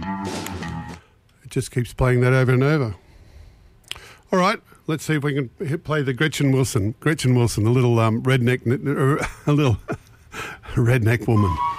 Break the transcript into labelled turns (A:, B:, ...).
A: It just keeps playing that over and over. All right, let's see if we can play the Gretchen Wilson. Gretchen Wilson, a little redneck woman.